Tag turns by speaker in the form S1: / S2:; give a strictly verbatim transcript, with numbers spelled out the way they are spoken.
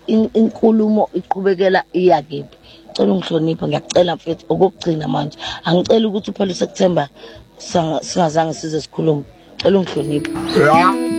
S1: inkulumo iqhubekela iyakephi. Ngicela ungihloniphe, ngiyacela mfethu okugcina manje. Angicela ukuthi phela uSeptember singazange size sikhulume. Ngicela ungihloniphe.